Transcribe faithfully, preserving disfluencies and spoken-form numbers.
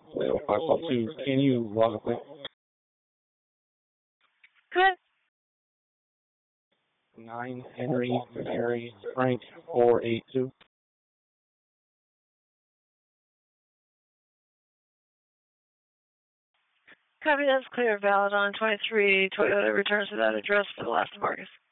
Well, five call two, can you log a plate? Good. Nine Henry Mary Frank four eight two. Copy, that's clear. Valid on twenty-three. Toyota returns to that address for the last Marcus.